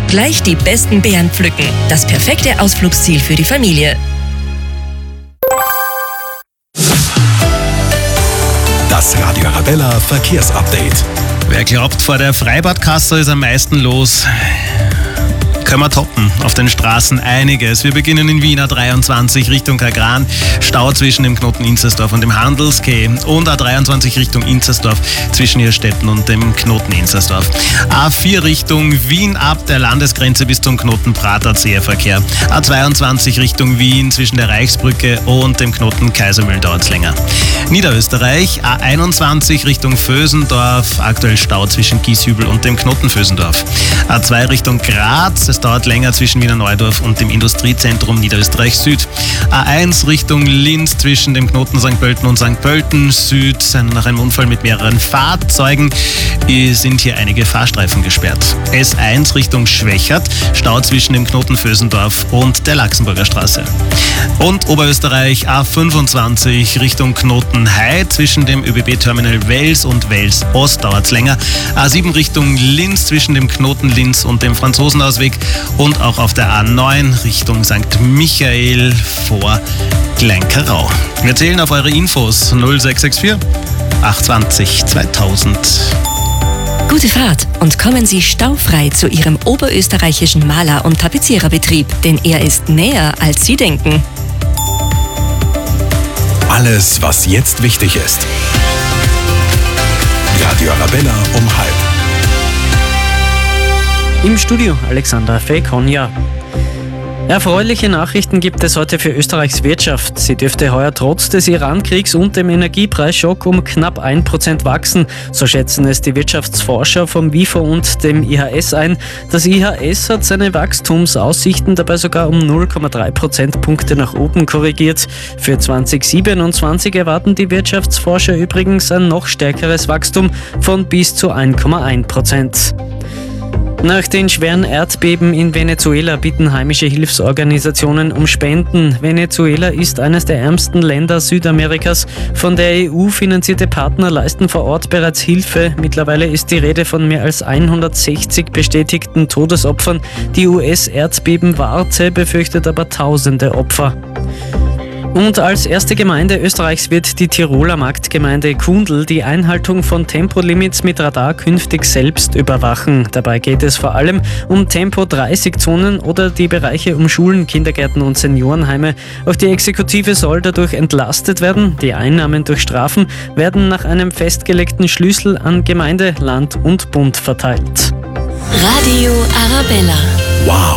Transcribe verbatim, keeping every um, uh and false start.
Gleich die besten Beeren pflücken. Das perfekte Ausflugsziel für die Familie. Das Radio Arabella Verkehrsupdate. Wer glaubt, vor der Freibadkasse ist am meisten los? Können wir toppen. Auf den Straßen einiges. Wir beginnen in Wien A dreiundzwanzig Richtung Kagran. Stau zwischen dem Knoten Inzersdorf und dem Handelskeh. Und A dreiundzwanzig Richtung Inzersdorf zwischen Irrstetten und dem Knoten Inzersdorf. A vier Richtung Wien ab der Landesgrenze bis zum Knoten Prater zäher Verkehr. A zweiundzwanzig Richtung Wien zwischen der Reichsbrücke und dem Knoten Kaisermühlen dauert es länger. Niederösterreich A einundzwanzig Richtung Vösendorf. Aktuell Stau zwischen Gieshübel und dem Knoten Vösendorf. A zwei Richtung Graz. Es dauert länger zwischen Wiener Neudorf und dem Industriezentrum Niederösterreich Süd. A eins Richtung Linz zwischen dem Knoten Sankt Pölten und Sankt Pölten Süd. Nach einem Unfall mit mehreren Fahrzeugen sind hier einige Fahrstreifen gesperrt. S eins Richtung Schwächert. Stau zwischen dem Knoten Vösendorf und der Laxenburger Straße. Und Oberösterreich A fünfundzwanzig Richtung Knoten Heid. Zwischen dem ÖBB-Terminal Wels und Wels Ost dauert es länger. A sieben Richtung Linz zwischen dem Knoten Linz und dem Franzosenausweg. Und auch auf der A neun Richtung Sankt Michael vor Kleinkarau. Wir zählen auf eure Infos null sechs sechs vier acht zwei null zweitausend. Gute Fahrt und kommen Sie staufrei zu Ihrem oberösterreichischen Maler- und Tapeziererbetrieb, denn er ist näher, als Sie denken. Alles, was jetzt wichtig ist. Radio Arabella um halb. Im Studio Alexandra Fey-Konja. Erfreuliche Nachrichten gibt es heute für Österreichs Wirtschaft. Sie dürfte heuer trotz des Iran-Kriegs und dem Energiepreisschock um knapp ein Prozent wachsen. So schätzen es die Wirtschaftsforscher vom WIFO und dem I H S ein. Das I H S hat seine Wachstumsaussichten dabei sogar um null Komma drei Prozentpunkte nach oben korrigiert. Für zwanzig siebenundzwanzig erwarten die Wirtschaftsforscher übrigens ein noch stärkeres Wachstum von bis zu ein Komma eins Prozent. Nach den schweren Erdbeben in Venezuela bitten heimische Hilfsorganisationen um Spenden. Venezuela ist eines der ärmsten Länder Südamerikas. Von der E U finanzierte Partner leisten vor Ort bereits Hilfe. Mittlerweile ist die Rede von mehr als hundertsechzig bestätigten Todesopfern. Die U S-Erdbebenwarte befürchtet aber tausende Opfer. Und als erste Gemeinde Österreichs wird die Tiroler Marktgemeinde Kundl die Einhaltung von Tempolimits mit Radar künftig selbst überwachen. Dabei geht es vor allem um Tempo dreißig Zonen oder die Bereiche um Schulen, Kindergärten und Seniorenheime. Auch die Exekutive soll dadurch entlastet werden. Die Einnahmen durch Strafen werden nach einem festgelegten Schlüssel an Gemeinde, Land und Bund verteilt. Radio Arabella. Wow.